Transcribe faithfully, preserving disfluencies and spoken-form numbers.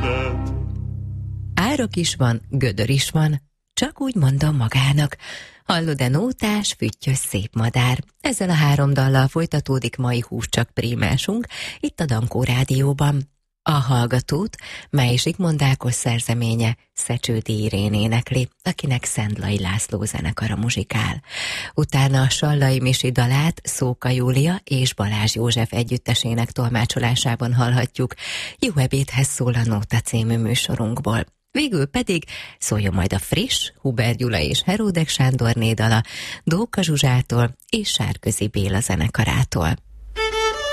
Árok is van, gödör is van, csak úgy mondom magának. Hallod-e nótás, füttyös szép madár? Ezzel a három dallal folytatódik mai Hús-csak prímásunk itt a Dankó Rádióban. A hallgatót, mely Zsigmond Ákos szerzeménye, Szecsődi Irén énekli, akinek Szendlai László zenekara muzsikál. Utána a Sallai Misi dalát Szóka Júlia és Balázs József együttesének tolmácsolásában hallhatjuk. Jó ebédhez szól a Nóta című műsorunkból. Végül pedig szóljon majd a friss, Huber Gyula és Heródek Sándorné dala, Dóka Zsuzsától és Sárközi Béla zenekarától.